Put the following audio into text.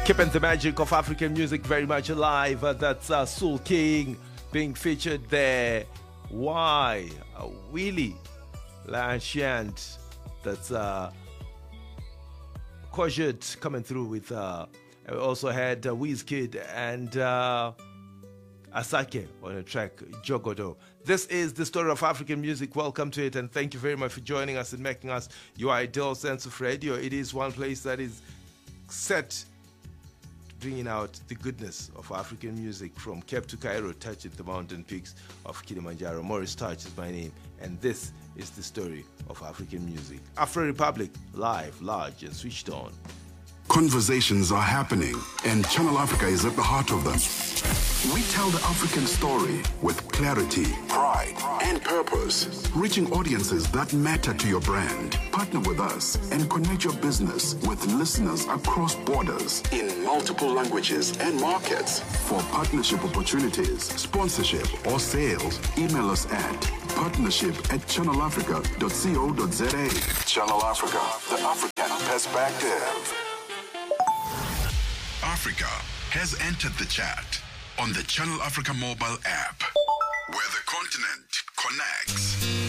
Keeping the magic of African music very much alive. That's Soul King being featured there. Why? Willie Lanchant. That's Courgette coming through with. We also had Wizkid and Asake on a track, Jogodo. This is the story of African music. Welcome to it, and thank you very much for joining us and making us your ideal sense of radio. It is one place that is set bringing out the goodness of African music from Cape to Cairo, touching the mountain peaks of Kilimanjaro. Morris Touch is my name, and this is the story of African music. Afro Republic, live, large, and switched on. Conversations are happening, and Channel Africa is at the heart of them. We tell the African story with clarity, pride, and purpose, reaching audiences that matter to your brand. Partner with us and connect your business with listeners across borders in multiple languages and markets. For partnership opportunities, sponsorship, or sales, email us at partnership@channelafrica.co.za. Channel Africa, the African perspective. Africa has entered the chat on the Channel Africa mobile app, where the continent connects.